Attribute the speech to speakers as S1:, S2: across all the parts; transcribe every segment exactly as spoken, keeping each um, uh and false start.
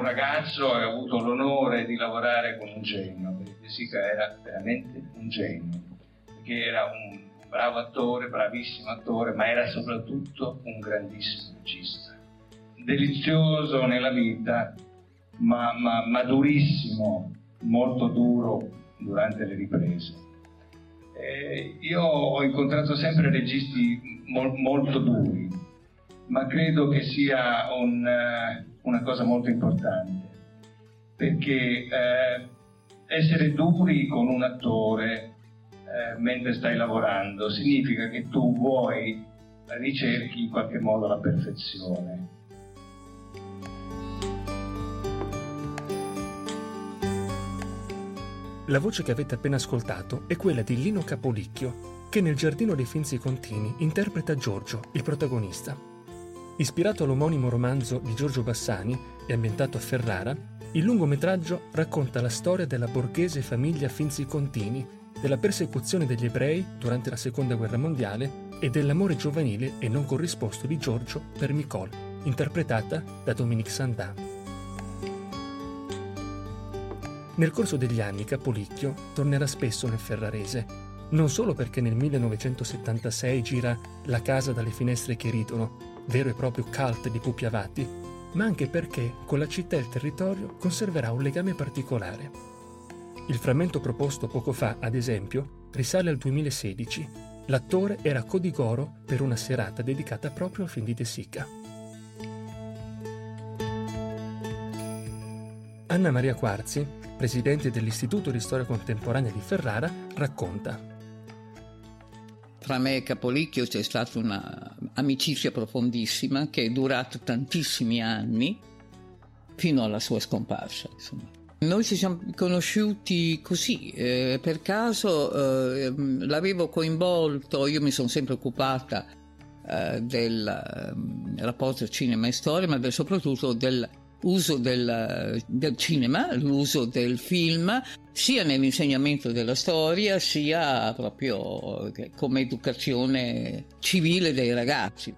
S1: ragazzo e ho avuto l'onore di lavorare con un genio, perché De Sica era veramente un genio, perché era un bravo attore, bravissimo attore, ma era soprattutto un grandissimo regista. Delizioso nella vita, ma, ma, ma durissimo, molto duro durante le riprese. Eh, io ho incontrato sempre registi mol, molto duri, ma credo che sia un, una cosa molto importante, perché eh, essere duri con un attore eh, mentre stai lavorando significa che tu vuoi, ricerchi in qualche modo la perfezione.
S2: La voce che avete appena ascoltato è quella di Lino Capolicchio, che nel Giardino dei Finzi Contini interpreta Giorgio, il protagonista. Ispirato all'omonimo romanzo di Giorgio Bassani e ambientato a Ferrara, il lungometraggio racconta la storia della borghese famiglia Finzi Contini, della persecuzione degli ebrei durante la Seconda Guerra Mondiale e dell'amore giovanile e non corrisposto di Giorgio per Micol, interpretata da Dominique Sandin. Nel corso degli anni Capolicchio tornerà spesso nel ferrarese, non solo perché nel millenovecentosettantasei gira La casa dalle finestre che ridono, vero e proprio cult di Pupi Avati, ma anche perché con la città e il territorio conserverà un legame particolare. Il frammento proposto poco fa, ad esempio, risale al duemilasedici. L'attore era Codigoro per una serata dedicata proprio al film di De Sica. Anna Maria Quarzi, presidente dell'Istituto di Storia Contemporanea di Ferrara, racconta.
S3: Tra me e Capolicchio c'è stata un'amicizia profondissima che è durata tantissimi anni, fino alla sua scomparsa, insomma. Noi ci siamo conosciuti così, eh, per caso eh, l'avevo coinvolto, io mi sono sempre occupata eh, del eh, rapporto cinema e storia, ma del, soprattutto del uso del, del cinema, l'uso del film, sia nell'insegnamento della storia, sia proprio come educazione civile dei ragazzi.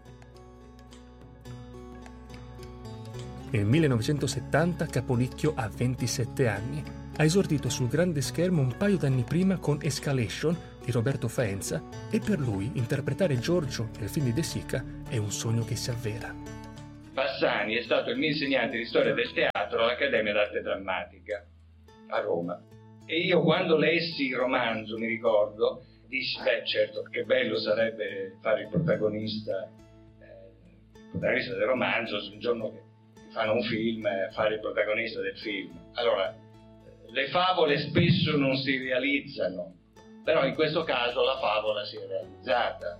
S2: Nel millenovecentosettanta Capolicchio ha ventisette anni. Ha esordito sul grande schermo un paio d'anni prima con Escalation di Roberto Faenza e per lui interpretare Giorgio nel film di De Sica è un sogno che si avvera.
S1: Bassani è stato il mio insegnante di storia del teatro all'Accademia d'Arte Drammatica a Roma. E io quando lessi il romanzo, mi ricordo, dissi, beh certo, che bello sarebbe fare il protagonista, eh, il protagonista del romanzo, un giorno che fanno un film, eh, fare il protagonista del film. Allora, le favole spesso non si realizzano, però in questo caso la favola si è realizzata.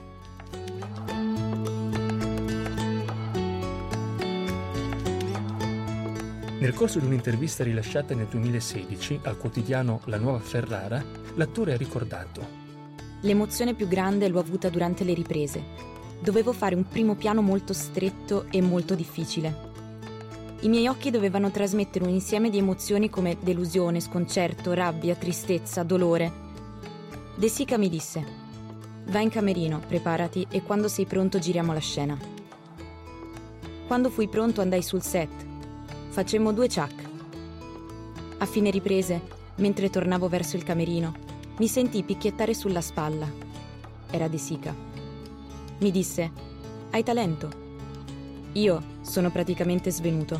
S2: Nel corso di un'intervista rilasciata nel duemilasedici al quotidiano La Nuova Ferrara, l'attore ha ricordato:
S4: l'emozione più grande l'ho avuta durante le riprese. Dovevo fare un primo piano molto stretto e molto difficile. I miei occhi dovevano trasmettere un insieme di emozioni come delusione, sconcerto, rabbia, tristezza, dolore. De Sica mi disse: vai in camerino, preparati e quando sei pronto giriamo la scena. Quando fui pronto andai sul set. Facemmo due ciak. A fine riprese, mentre tornavo verso il camerino, mi sentii picchiettare sulla spalla. Era De Sica. Mi disse: hai talento. Io sono praticamente svenuto.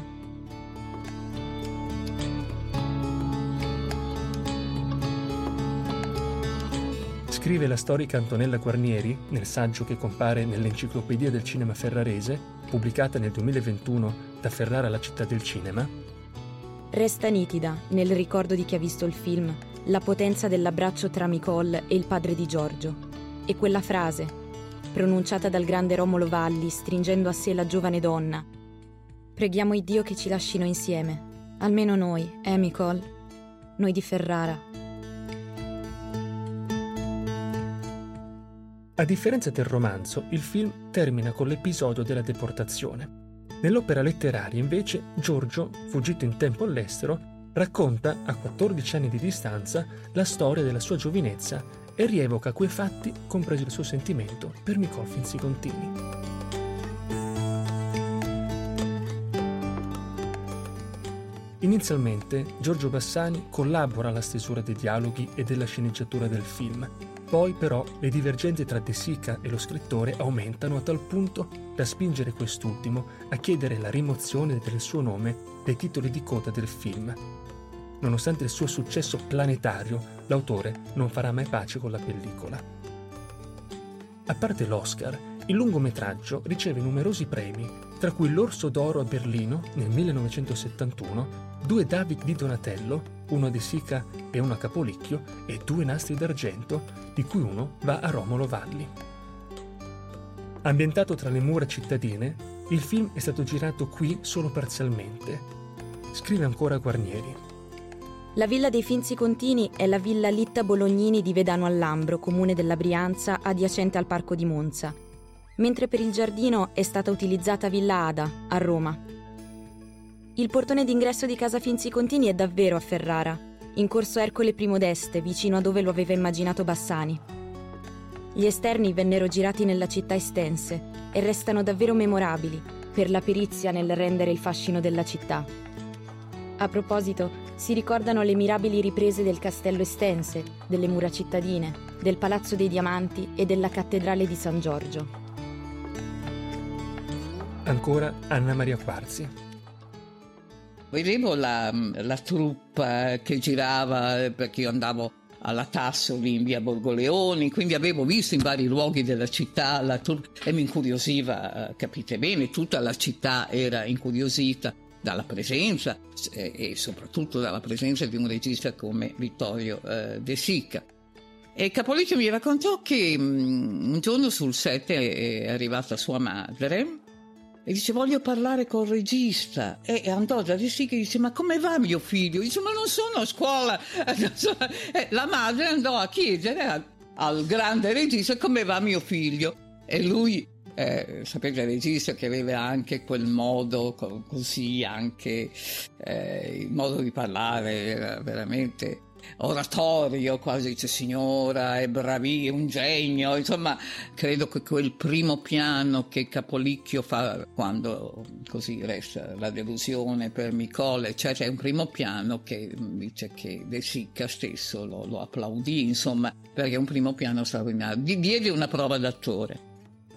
S2: Scrive la storica Antonella Guarnieri nel saggio che compare nell'Enciclopedia del Cinema Ferrarese, pubblicata nel duemilaventuno da Ferrara alla città del cinema.
S4: Resta nitida, nel ricordo di chi ha visto il film, la potenza dell'abbraccio tra Micol e il padre di Giorgio. E quella frase, pronunciata dal grande Romolo Valli stringendo a sé la giovane donna: preghiamo il Dio che ci lascino insieme, almeno noi, eh Micol? Noi di Ferrara.
S2: A differenza del romanzo, il film termina con l'episodio della deportazione. Nell'opera letteraria, invece, Giorgio, fuggito in tempo all'estero, racconta, a quattordici anni di distanza, la storia della sua giovinezza e rievoca quei fatti, compreso il suo sentimento per Micol Finzi Contini. Inizialmente Giorgio Bassani collabora alla stesura dei dialoghi e della sceneggiatura del film. Poi però le divergenze tra De Sica e lo scrittore aumentano a tal punto da spingere quest'ultimo a chiedere la rimozione del suo nome dai titoli di coda del film. Nonostante il suo successo planetario, l'autore non farà mai pace con la pellicola. A parte l'Oscar, il lungometraggio riceve numerosi premi, tra cui l'Orso d'Oro a Berlino nel millenovecentosettantuno, due David di Donatello, uno a De Sica e uno a Capolicchio, e due Nastri d'Argento, di cui uno va a Romolo Valli. Ambientato tra le mura cittadine, il film è stato girato qui solo parzialmente. Scrive ancora Guarnieri.
S4: La villa dei Finzi Contini è la villa Litta Bolognini di Vedano al Lambro, comune della Brianza, adiacente al Parco di Monza, mentre per il giardino è stata utilizzata Villa Ada, a Roma. Il portone d'ingresso di casa Finzi Contini è davvero a Ferrara, in corso Ercole I d'Este, vicino a dove lo aveva immaginato Bassani. Gli esterni vennero girati nella città estense e restano davvero memorabili per la perizia nel rendere il fascino della città. A proposito, si ricordano le mirabili riprese del castello estense, delle mura cittadine, del Palazzo dei Diamanti e della cattedrale di San Giorgio.
S2: Ancora Anna Maria Quarzi.
S3: Vedevo la, la troupe che girava, perché io andavo alla Tassoli in via Borgoleoni, quindi avevo visto in vari luoghi della città la troupe e mi incuriosiva, capite bene, tutta la città era incuriosita dalla presenza eh, e soprattutto dalla presenza di un regista come Vittorio eh, De Sica. E Capolicchio mi raccontò che mh, un giorno sul set è arrivata sua madre e dice: voglio parlare col regista, e andò da De Sica e dice: ma come va mio figlio? Dice: ma non sono a scuola. E la madre andò a chiedere al grande regista come va mio figlio, e lui eh, sapete, il regista che aveva anche quel modo così, anche eh, il modo di parlare era veramente oratorio, quasi dice: signora è bravi, è un genio. Insomma, credo che quel primo piano che Capolicchio fa quando così resta la delusione per Micole, cioè c'è un primo piano che dice che De Sica stesso lo, lo applaudì, insomma, perché è un primo piano straordinario. Diede una prova d'attore.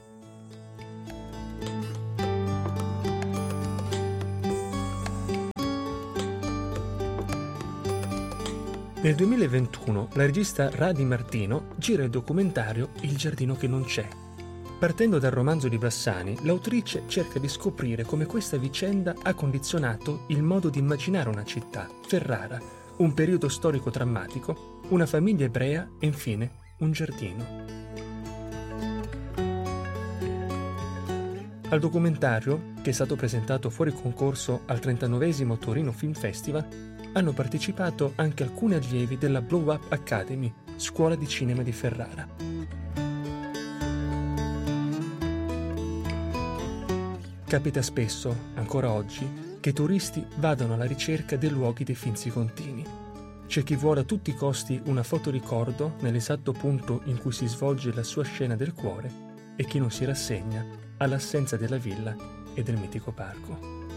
S2: Nel duemilaventuno la regista Radi Martino gira il documentario Il giardino che non c'è. Partendo dal romanzo di Bassani, l'autrice cerca di scoprire come questa vicenda ha condizionato il modo di immaginare una città, Ferrara, un periodo storico drammatico, una famiglia ebrea e infine un giardino. Al documentario, che è stato presentato fuori concorso al trentanovesimo Torino Film Festival, hanno partecipato anche alcuni allievi della Blow Up Academy, scuola di cinema di Ferrara. Capita spesso, ancora oggi, che i turisti vadano alla ricerca dei luoghi dei Finzi Contini. C'è chi vuole a tutti i costi una fotoricordo nell'esatto punto in cui si svolge la sua scena del cuore e chi non si rassegna all'assenza della villa e del mitico parco.